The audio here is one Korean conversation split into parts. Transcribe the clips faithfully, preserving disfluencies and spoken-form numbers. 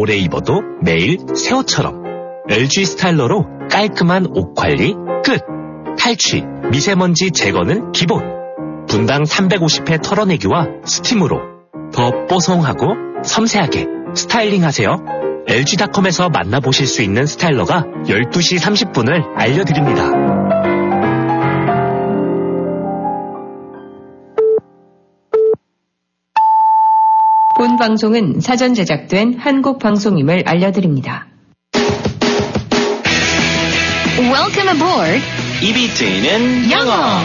오래 입어도 매일 새 옷처럼. 엘지 스타일러로 깔끔한 옷 관리 끝. 탈취, 미세먼지 제거는 기본. 분당 삼백오십 회 털어내기와 스팀으로 더 뽀송하고 섬세하게 스타일링하세요. 엘지닷컴에서 만나보실 수 있는 스타일러가 열두 시 삼십 분을 알려드립니다. 본 방송은 사전 제작된 한국 방송임을 알려드립니다. Welcome aboard. 입이 트이는 영어.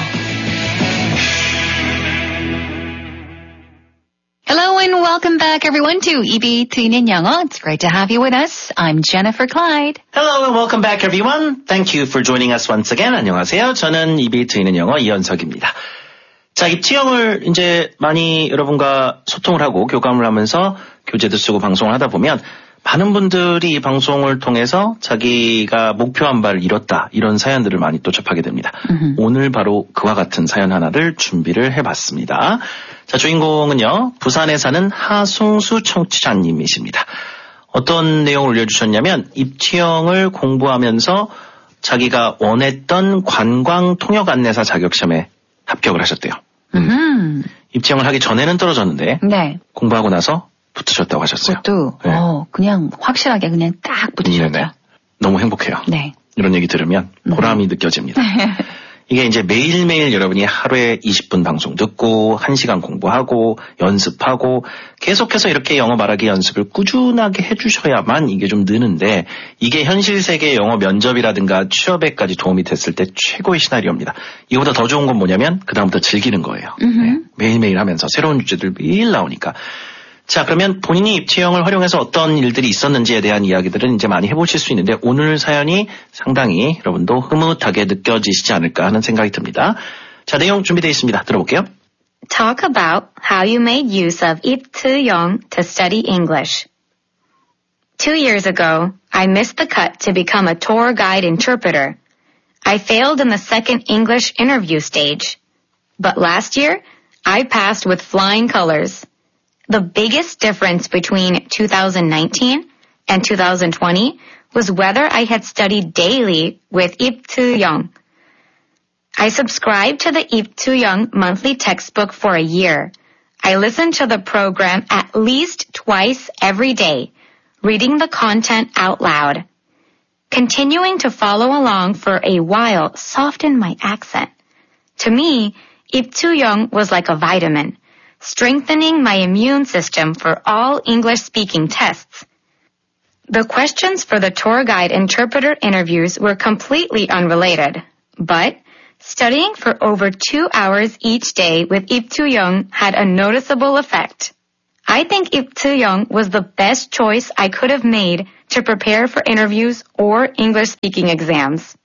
Hello and welcome back everyone to 입이 트이는 영어. It's great to have you with us. I'm Jennifer Clyde. Hello and welcome back everyone. Thank you for joining us once again. 안녕하세요. 저는 입이 트이는 영어 이현석입니다. 자, 입티형을 이제 많이 여러분과 소통을 하고 교감을 하면서 교재도 쓰고 방송을 하다 보면 많은 분들이 이 방송을 통해서 자기가 목표한 바를 이뤘다 이런 사연들을 많이 또 접하게 됩니다. 음흠. 오늘 바로 그와 같은 사연 하나를 준비를 해봤습니다. 자, 주인공은요, 부산에 사는 하송수 청취자님이십니다. 어떤 내용을 올려주셨냐면 입티형을 공부하면서 자기가 원했던 관광통역안내사 자격시험에 합격을 하셨대요. 음. 입시형을 하기 전에는 떨어졌는데 네. 공부하고 나서 붙으셨다고 하셨어요. 그것도 네. 어, 그냥 확실하게 그냥 딱 붙으셨죠. 네네. 너무 행복해요. 네. 이런 얘기 들으면 보람이 음. 느껴집니다. 이게 이제 매일매일 여러분이 하루에 이십 분 방송 듣고 한 시간 공부하고 연습하고 계속해서 이렇게 영어 말하기 연습을 꾸준하게 해주셔야만 이게 좀 느는데 이게 현실 세계 영어 면접이라든가 취업에까지 도움이 됐을 때 최고의 시나리오입니다. 이거보다 더 좋은 건 뭐냐면 그다음부터 즐기는 거예요. 네. 매일매일 하면서 새로운 주제들 매일 나오니까. 자, 그러면 본인이 입시형을 활용해서 어떤 일들이 있었는지에 대한 이야기들은 이제 많이 해보실 수 있는데 오늘 사연이 상당히 여러분도 흐뭇하게 느껴지시지 않을까 하는 생각이 듭니다. 자, 내용 준비되어 있습니다. 들어볼게요. Talk about how you made use of 입투영 to study English. Two years ago, I missed the cut to become a tour guide interpreter. I failed in the second English interview stage. But last year, I passed with flying colors. The biggest difference between two thousand nineteen and two thousand twenty was whether I had studied daily with 입투영. I subscribed to the 입투영 monthly textbook for a year. I listened to the program at least twice every day, reading the content out loud. Continuing to follow along for a while softened my accent. To me, 입투영 was like a vitamin, strengthening my immune system for all English-speaking tests. The questions for the tour guide interpreter interviews were completely unrelated, but studying for over two hours each day with 입투영 had a noticeable effect. I think 입투영 was the best choice I could have made to prepare for interviews or English-speaking exams.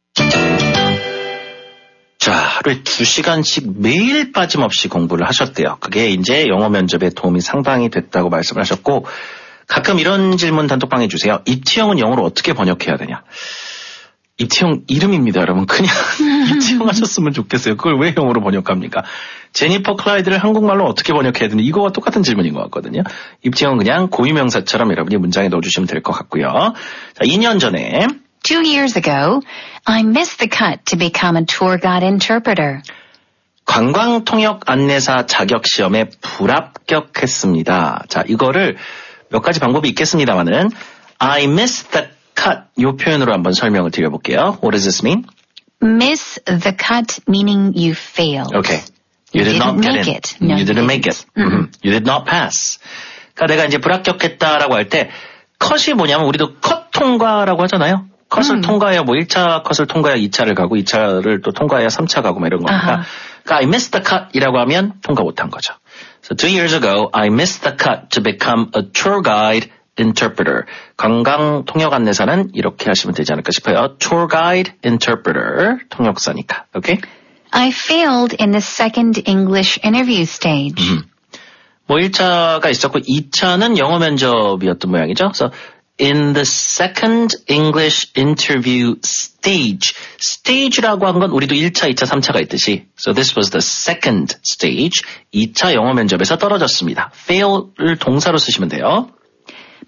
자, 하루에 두 시간씩 매일 빠짐없이 공부를 하셨대요. 그게 이제 영어 면접에 도움이 상당히 됐다고 말씀을 하셨고 가끔 이런 질문 단톡방에 주세요. 입티형은 영어로 어떻게 번역해야 되냐. 입티형 이름입니다, 여러분. 그냥 입티형 하셨으면 좋겠어요. 그걸 왜 영어로 번역합니까? 제니퍼 클라이드를 한국말로 어떻게 번역해야 되냐. 이거와 똑같은 질문인 것 같거든요. 입티형은 그냥 고유명사처럼 여러분이 문장에 넣어주시면 될 것 같고요. 자, 이 년 전에 Two years ago, I missed the cut to become a tour guide interpreter. 관광통역 안내사 자격시험에 불합격했습니다. 자, 이거를 몇 가지 방법이 있겠습니다만은 I missed the cut 이 표현으로 한번 설명을 드려볼게요. What does this mean? Miss the cut meaning you failed. Okay. You, you did not get in. It. No, you didn't make it. Mm-hmm. You did not pass. 그러니까 내가 이제 불합격했다라고 할 때 컷이 뭐냐면 우리도 컷 통과라고 하잖아요. 컷을 음. 통과해야 뭐 일 차 컷을 통과해야 이 차를 가고 이 차를 또 통과해야 삼 차 가고 뭐 이런 거니까. Uh-huh. 그러니까 I missed the cut이라고 하면 통과 못한 거죠. So two years ago, I missed the cut to become a tour guide interpreter. 관광 통역 안내사는 이렇게 하시면 되지 않을까 싶어요. Tour guide interpreter. 통역사니까. 오케이? I failed in the second English interview stage. 음. 뭐 일 차가 있었고 이 차는 영어 면접이었던 모양이죠. 그래서 in the second English interview stage. stage라고 한 건 우리도 일 차, 이 차, 삼 차가 있듯이. So this was the second stage. 이 차 영어 면접에서 떨어졌습니다. fail을 동사로 쓰시면 돼요. But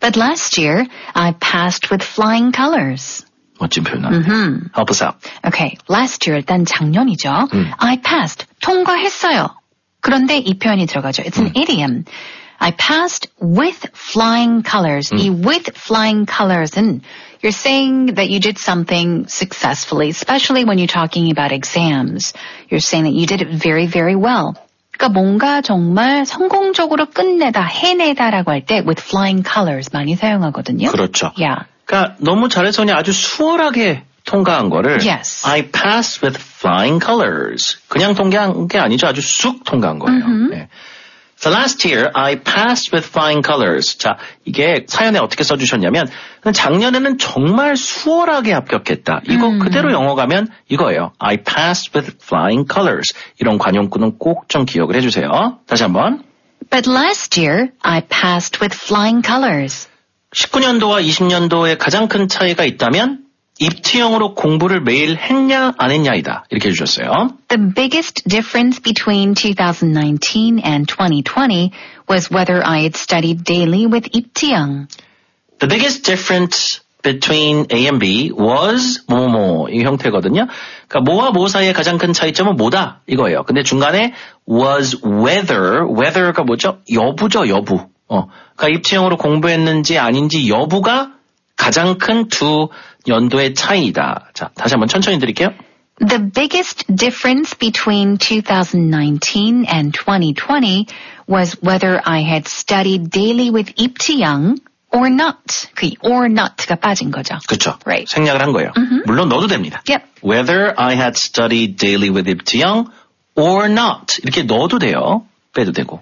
But last year, I passed with flying colors. 멋진 표현 나왔네요. Mm-hmm. Help us out. Okay, last year, 일단 작년이죠. 음. I passed, 통과했어요. 그런데 이 표현이 들어가죠. It's an 음. idiom. I passed with flying colors. 음. 이 with flying colors은 you're saying that you did something successfully, especially when you're talking about exams. You're saying that you did it very, very well. 그러니까 뭔가 정말 성공적으로 끝내다, 해내다라고 할 때 with flying colors 많이 사용하거든요. 그렇죠. Yeah. 그러니까 너무 잘해서 그냥 아주 수월하게 통과한 거를 Yes. I passed with flying colors. 그냥 통과한 게 아니죠. 아주 쑥 통과한 거예요. Mm-hmm. 네. So last year I passed with flying colors. 자, 이게 사연에 어떻게 써주셨냐면 작년에는 정말 수월하게 합격했다. 이거 음. 그대로 영어 가면 이거예요. I passed with flying colors. 이런 관용구는 꼭 좀 기억을 해주세요. 다시 한번. But last year, I passed with flying colors. 십구 년도와 이십 년도에 가장 큰 차이가 있다면 입티형으로 공부를 매일 했냐 안 했냐이다. 이렇게 해주셨어요. The biggest difference between twenty nineteen and twenty twenty was whether I had studied daily with 입티형. The biggest difference between A and B was 뭐뭐 이 형태거든요. 그러니까 뭐와 뭐 사이의 가장 큰 차이점은 뭐다 이거예요. 근데 중간에 was whether, whether가 뭐죠? 여부죠, 여부. 어, 그러니까 입시형으로 공부했는지 아닌지 여부가 가장 큰 두 연도의 차이다. 자, 다시 한번 천천히 드릴게요. The biggest difference between twenty nineteen and twenty twenty was whether I had studied daily with 입티형 or not. 그 or not가 빠진 거죠. 그렇죠. Right. 생략을 한 거예요. Mm-hmm. 물론 넣어도 됩니다. Yep. Whether I had studied daily with 입티형 or not. 이렇게 넣어도 돼요. 빼도 되고.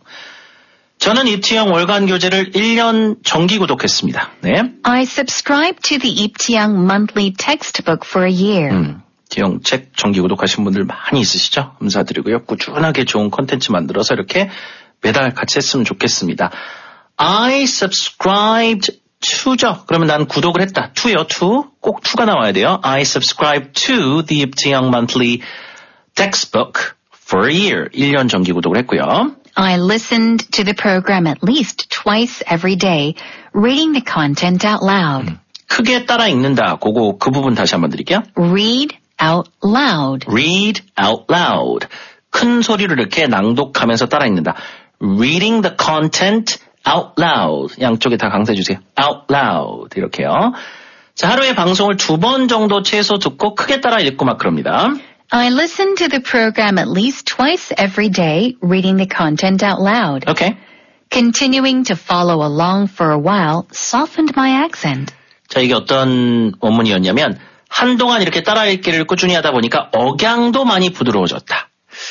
저는 입티형 월간 교재를 일 년 정기 구독했습니다. 네. I subscribed to the 입티형 monthly textbook for a year. 음, 입티형 책 정기 구독하신 분들 많이 있으시죠? 감사드리고요. 꾸준하게 좋은 콘텐츠 만들어서 이렇게 매달 같이 했으면 좋겠습니다. I subscribed to죠. 그러면 난 구독을 했다. to요, to. 꼭 to가 나와야 돼요. I subscribed to the 입티형 monthly textbook for a year. 일 년 정기 구독을 했고요. I listened to the program at least twice every day, reading the content out loud. 음, 크게 따라 읽는다. 그거 그 부분 다시 한번 드릴게요. Read out loud. Read out loud. 큰 소리로 이렇게 낭독하면서 따라 읽는다. Reading the content out loud. 양쪽에 다 강조해 주세요. out loud. 이렇게요. 자, 하루에 방송을 두 번 정도 최소 듣고 크게 따라 읽고 막 그럽니다. I listened to the program at least twice every day, reading the content out loud. 오케이. Continuing to follow along for a while softened my accent. 자, 이게 어떤 원문이었냐면 한동안 이렇게 따라 읽기를 꾸준히 하다 보니까 억양도 많이 부드러워졌다.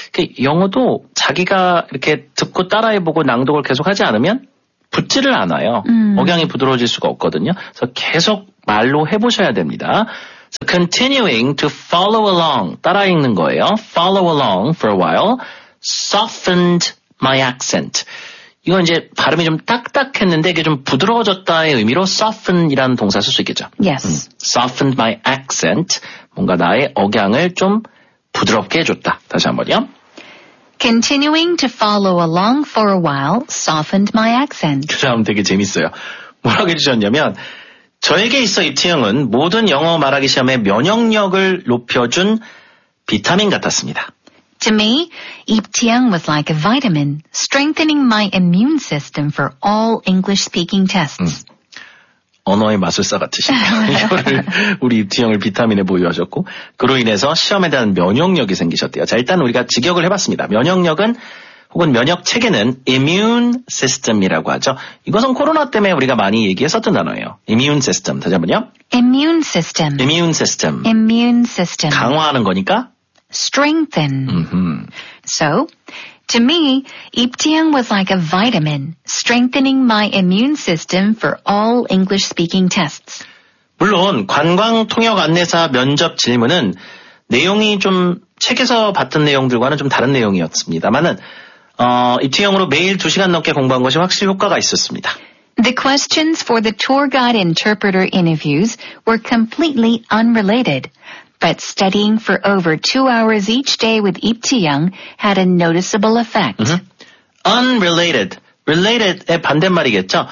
영어도 자기가 이렇게 듣고 따라해보고 낭독을 계속 하지 않으면 붙지를 않아요. 음. 억양이 부드러워질 수가 없거든요. 그래서 계속 말로 해보셔야 됩니다. So continuing to follow along, 따라 읽는 거예요. Follow along for a while, softened my accent. 이건 이제 발음이 좀 딱딱했는데 이게 좀 부드러워졌다의 의미로 soften이라는 동사 쓸 수 있겠죠. Yes. 음, softened my accent, 뭔가 나의 억양을 좀 부드럽게 해줬다. 다시 한번요. Continuing to follow along for a while softened my accent. 그 다음 되게 재밌어요. 뭐라고 해주셨냐면 저에게 있어 입티형은 모든 영어 말하기 시험의 면역력을 높여준 비타민 같았습니다. To me, 입티형 was like a vitamin, strengthening my immune system for all English-speaking tests. 음, 언어의 마술사 같으시네요. 이거를 우리 입티형을 비타민에 보유하셨고 그로 인해서 시험에 대한 면역력이 생기셨대요. 자, 일단 우리가 직역을 해봤습니다. 면역력은 혹은 면역 체계는 immune system이라고 하죠. 이것은 코로나 때문에 우리가 많이 얘기했었던 단어예요. immune system. 다시 한번요. Immune system. immune system. Immune system. 강화하는 거니까 Strengthen. 음흠. So, to me, 입티형 was like a vitamin, strengthening my immune system for all English-speaking tests. 물론 관광 통역 안내사 면접 질문은 내용이 좀 책에서 봤던 내용들과는 좀 다른 내용이었습니다만은 어, 입티형으로 매일 두 시간 넘게 공부한 것이 확실히 효과가 있었습니다. The questions for the tour guide interpreter interviews were completely unrelated, but studying for over two hours each day with 입티형 had a noticeable effect. 음흠. Unrelated, related의 반대말이겠죠.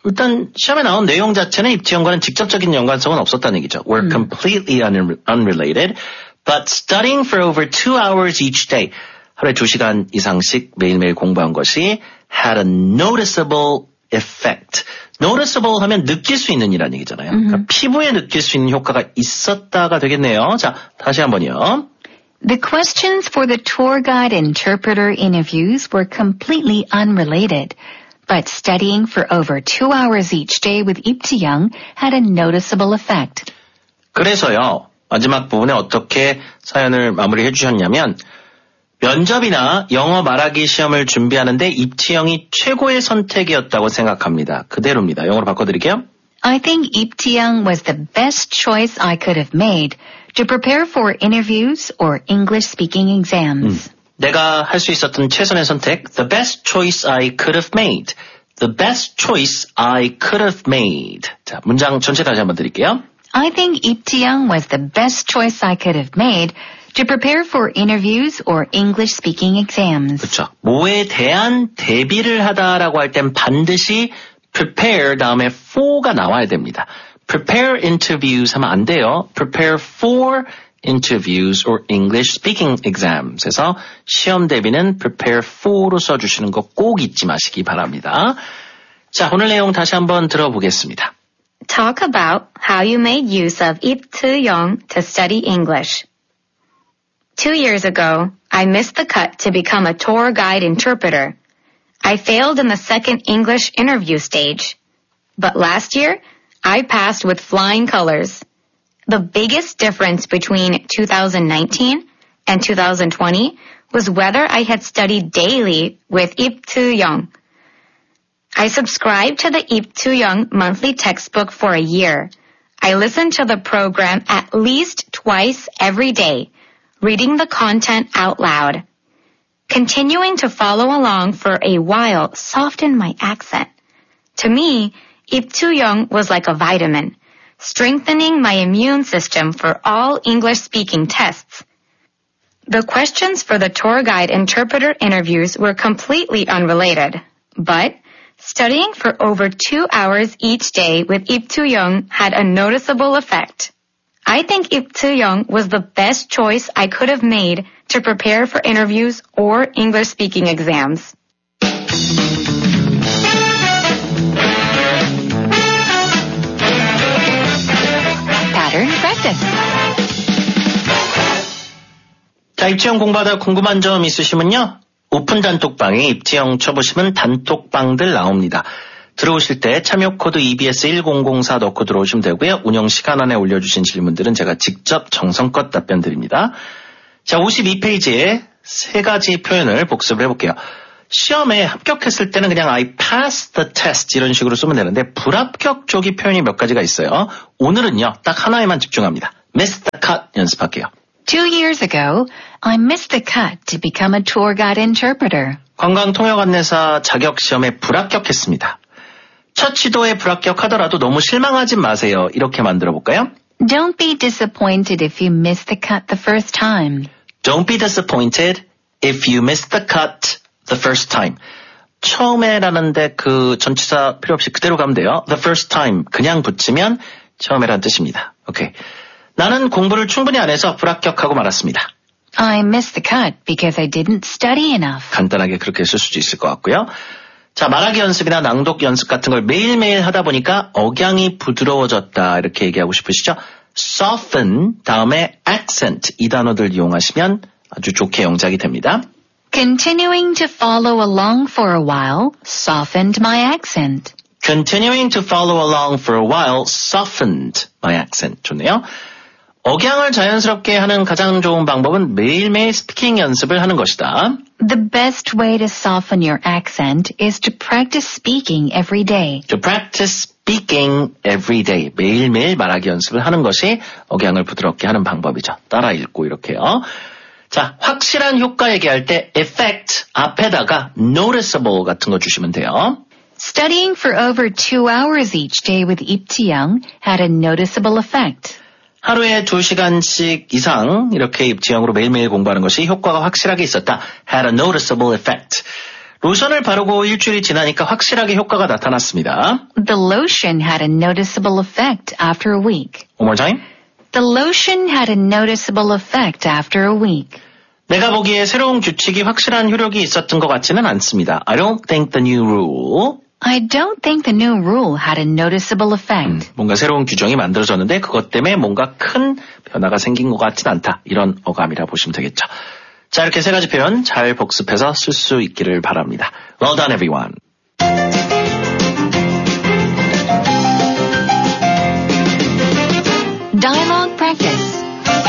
일단 시험에 나온 내용 자체는 입지형과는 직접적인 연관성은 없었다는 얘기죠. We're 음. completely un- unrelated, but studying for over two hours each day, 하루에 두 시간 이상씩 매일매일 공부한 것이 had a noticeable effect. noticeable 하면 느낄 수 있는 이라는 얘기잖아요. Mm-hmm. 그러니까 피부에 느낄 수 있는 효과가 있었다가 되겠네요. 자, 다시 한번요. The questions for the tour guide interpreter interviews were completely unrelated. But studying for over two hours each day with 입지영 had a noticeable effect. 그래서요, 마지막 부분에 어떻게 사연을 마무리해 주셨냐면 면접이나 영어 말하기 시험을 준비하는데 입지영이 최고의 선택이었다고 생각합니다. 그대로입니다. 영어로 바꿔드릴게요. I think 입지영 was the best choice I could have made to prepare for interviews or English speaking exams. 음. 내가 할 수 있었던 최선의 선택, the best choice I could have made. The best choice I could have made. 자, 문장 전체 다시 한번 드릴게요. I think 입지영 was the best choice I could have made to prepare for interviews or English speaking exams. 그렇죠. 뭐에 대한 대비를 하다라고 할 땐 반드시 prepare 다음에 for가 나와야 됩니다. prepare interviews 하면 안 돼요. prepare for interviews or English speaking exams. 에서 시험 대비는 prepare for로 써주시는 거 꼭 잊지 마시기 바랍니다. 자, 오늘 내용 다시 한번 들어보겠습니다. Talk about how you made use of 입트영 to study English. Two years ago, I missed the cut to become a tour guide interpreter. I failed in the second English interview stage. But last year, I passed with flying colors. The biggest difference between two thousand nineteen and two thousand twenty was whether I had studied daily with 입트영. I subscribed to the 입트영 monthly textbook for a year. I listened to the program at least twice every day, reading the content out loud. Continuing to follow along for a while softened my accent. To me, 입트영 was like a vitamin, strengthening my immune system for all English-speaking tests. The questions for the tour guide interpreter interviews were completely unrelated, but studying for over two hours each day with 입트영 had a noticeable effect. I think 입트영 was the best choice I could have made to prepare for interviews or English-speaking exams. Pattern practice. 자, 입지영 공부하다 궁금한 점 있으시면요. 오픈 단톡방에 입지영 쳐보시면 단톡방들 나옵니다. 들어오실 때 참여 코드 이비에스 일공공사 넣고 들어오시면 되고요. 운영 시간 안에 올려주신 질문들은 제가 직접 정성껏 답변 드립니다. 자, 오십이 페이지에 세 가지 표현을 복습을 해볼게요. 시험에 합격했을 때는 그냥 I passed the test 이런 식으로 쓰면 되는데 불합격 쪽이 표현이 몇 가지가 있어요. 오늘은요, 딱 하나에만 집중합니다. missed the cut 연습할게요. Two years ago, I missed the cut to become a tour guide interpreter. 관광통역안내사 자격시험에 불합격했습니다. 첫 시도에 불합격하더라도 너무 실망하지 마세요. 이렇게 만들어 볼까요? Don't be disappointed if you miss the cut the first time. Don't be disappointed if you miss the cut the first time. 처음에라는데 그 전치사 필요 없이 그대로 가면 돼요. The first time 그냥 붙이면 처음에란 뜻입니다. 오케이. 나는 공부를 충분히 안 해서 불합격하고 말았습니다. I missed the cut because I didn't study enough. 간단하게 그렇게 쓸 수도 있을 것 같고요. 자, 말하기 연습이나 낭독 연습 같은 걸 매일매일 하다 보니까 억양이 부드러워졌다 이렇게 얘기하고 싶으시죠? soften 다음에 accent 이 단어들 이용하시면 아주 좋게 영작이 됩니다. Continuing to follow along for a while softened my accent. Continuing to follow along for a while softened my accent. 좋네요. 억양을 자연스럽게 하는 가장 좋은 방법은 매일매일 스피킹 연습을 하는 것이다. The best way to soften your accent is to practice speaking every day. To practice speaking every day. 매일매일 말하기 연습을 하는 것이 억양을 부드럽게 하는 방법이죠. 따라 읽고 이렇게요. 자, 확실한 효과 얘기할 때 effect 앞에다가 noticeable 같은 거 주시면 돼요. Studying for over two hours each day with 입지영 had a noticeable effect. 하루에 두 시간씩 이상 이렇게 입지형으로 매일매일 공부하는 것이 효과가 확실하게 있었다. Had a noticeable effect. 로션을 바르고 일주일이 지나니까 확실하게 효과가 나타났습니다. The lotion had a noticeable effect after a week. One more time. The lotion had a noticeable effect after a week. 내가 보기에 새로운 규칙이 확실한 효력이 있었던 것 같지는 않습니다. I don't think the new rule. I don't think the new rule had a noticeable effect. 음, 뭔가 새로운 규정이 만들어졌는데 그것 때문에 뭔가 큰 변화가 생긴 것 같진 않다. 이런 어감이라 보시면 되겠죠. 자, 이렇게 세 가지 표현 잘 복습해서 쓸 수 있기를 바랍니다. Well done, everyone. Dialogue practice.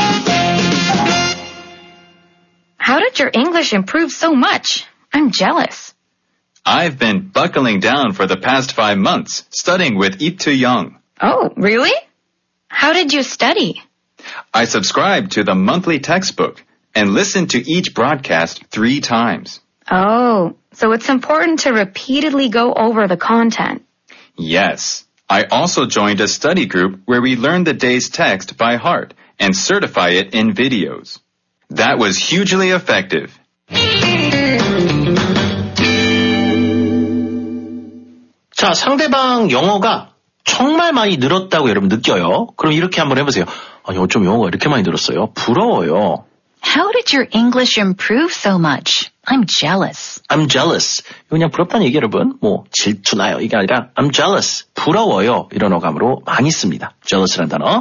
How did your English improve so much? I'm jealous. I've been buckling down for the past five months, studying with Ip Tu-young. Oh, really? How did you study? I subscribed to the monthly textbook and listened to each broadcast three times. Oh, so it's important to repeatedly go over the content. Yes. I also joined a study group where we learned the day's text by heart and certify it in videos. That was hugely effective. 자, 상대방 영어가 정말 많이 늘었다고 여러분 느껴요. 그럼 이렇게 한번 해보세요. 아니, 어쩜 영어가 이렇게 많이 늘었어요? 부러워요. How did your English improve so much? I'm jealous. I'm jealous. 이거 그냥 부럽다는 얘기 여러분. 뭐 질투나요 이게 아니라 I'm jealous. 부러워요. 이런 어감으로 많이 씁니다. jealous라는 단어.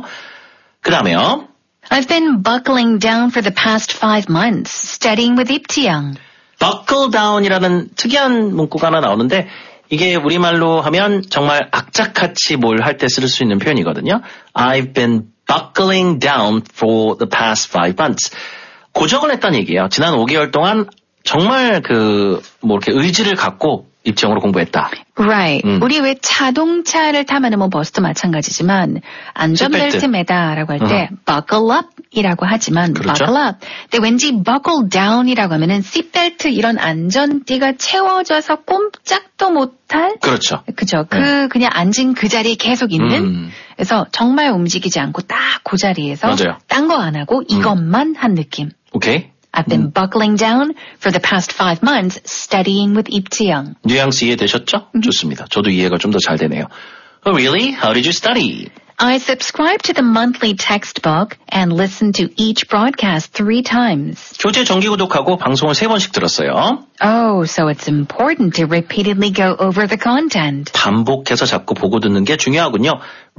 그 다음에요. I've been buckling down for the past five months, studying with Ip Tu-young. buckle down이라는 특이한 문구가 하나 나오는데 이게 우리말로 하면 정말 악착같이 뭘 할 때 쓸 수 있는 표현이거든요. I've been buckling down for the past five months. 고정을 했다는 얘기예요. 지난 오 개월 동안 정말 그 뭐 이렇게 의지를 갖고 입시형으로 공부했다. Right. 음. 우리 왜 자동차를 타면은 뭐 버스도 마찬가지지만 안전벨트 시트벨트. 매다라고 할 때 buckle up이라고 하지만 그렇죠. buckle up. 근데 왠지 buckle down이라고 하면은 seat벨트 이런 안전띠가 채워져서 꼼짝도 못할. 그렇죠. 그죠. 그 네. 그냥 앉은 그 자리에 계속 있는. 음. 그래서 정말 움직이지 않고 딱 그 자리에서 맞아요. 딴 거 안 하고 이것만 한 느낌. 오케이. I've been buckling down for the past five months studying with Ip Tu-young. 뉘앙스 이해되셨죠? 좋습니다. 저도 이해가 좀 더 잘 되네요. Oh, really? How did you study? I subscribed to the monthly textbook and listened to each broadcast three times. 교재 정기 구독하고 방송을 세 번씩 들었어요. Oh, so it's important to repeatedly go over the content. 반복해서 자꾸 보고 듣는 게 중요하군요.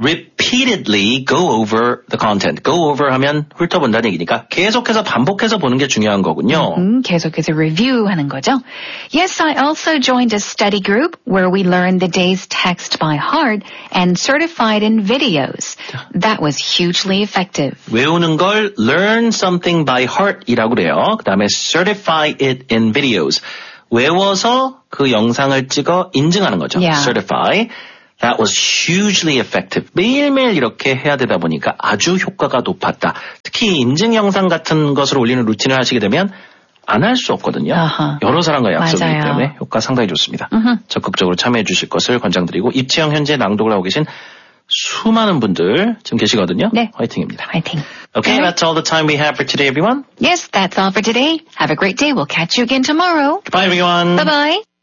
Repeatedly go over the content. Go over 하면 훑어본다는 얘기니까 계속해서 반복해서 보는 게 중요한 거군요. 음, 계속해서 review하는 거죠. Yes, I also joined a study group where we learned the day's text by heart and certified in videos. That was hugely effective. 외우는 걸 learn something by heart이라고 그래요. 그 다음에 certify it in videos. 외워서 그 영상을 찍어 인증하는 거죠. Yeah. certify. That was hugely effective. 매일매일 이렇게 해야 되다 보니까 아주 효과가 높았다. 특히 인증 영상 같은 것을 올리는 루틴을 하시게 되면 안 할 수 없거든요. 아하. 여러 사람과 약속이기 맞아요. 때문에 효과 상당히 좋습니다. 음흠. 적극적으로 참여해 주실 것을 권장드리고 입지영 현재 낭독을 하고 계신 수많은 분들 지금 계시거든요. 네. 화이팅입니다. 화이팅. Okay, that's all the time we have for today, everyone. Yes, that's all for today. Have a great day. We'll catch you again tomorrow. Goodbye, everyone. Bye-bye.